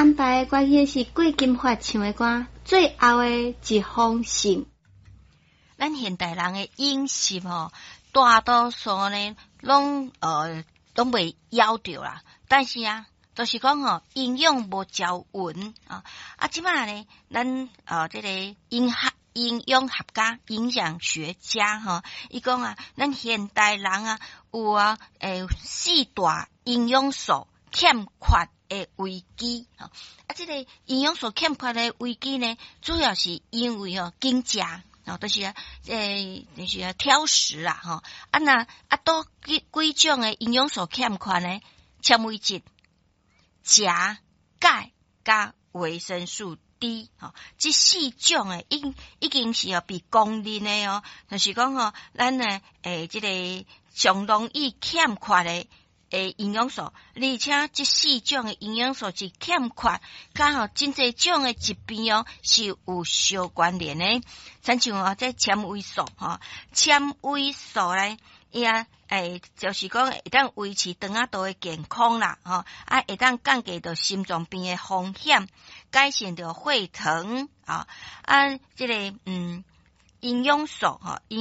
安排的歌曲是桂金发唱的歌《最后的一封信》。 咱现代人的饮食大多数呢拢袂枵着啦，但是就是讲营养无较匀即摆呢，咱这个营养学家、营养学家伊讲咱现代人有四大营养素欠缺的危机这个营养素欠缺的危机呢，主要是因为经食就是就是挑食啦多几种的营养素欠缺呢，纤维质、钾、钙加维生素 D 这四种的已经是被公认的就是讲咱呢这个上容易欠缺的营养素，而且这四种的营养素是欠缺，甲真侪种的疾病是有相关联的。亲像这纤维素纤维素呢，伊就是讲会当维持肠仔道的健康啦会当降低到心脏病的风险，改善到血糖这个营养素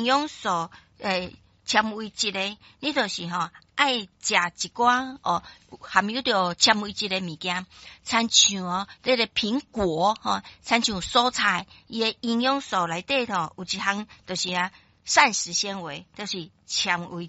纤维质的，你就是爱食一寡含有着纤维质的物件，亲像这个苹果亲像蔬菜，伊的营养素内底有一项就是膳食纤维，就是纤维